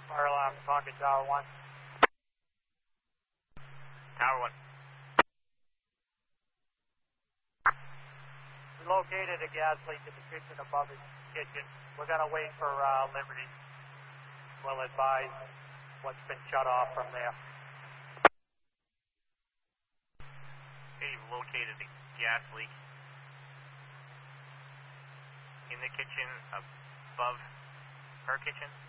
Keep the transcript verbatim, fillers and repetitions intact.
Fire alarm, talking Tower one. Tower one. We located a gas leak in the kitchen above his kitchen. We're going to wait for uh, Liberty. We'll advise what's been shut off from there. Okay, you've located a gas leak in the kitchen above her kitchen.